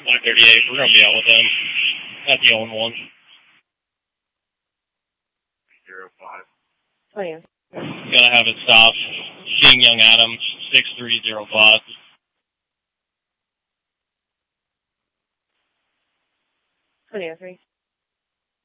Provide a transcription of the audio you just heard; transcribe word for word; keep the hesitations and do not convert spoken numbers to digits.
nine thirty-eight, we're going to be out with them at the own one. Zero five. Oh, yeah. Going to have it stop. Seeing Young Adams, six three zero five. twenty oh three.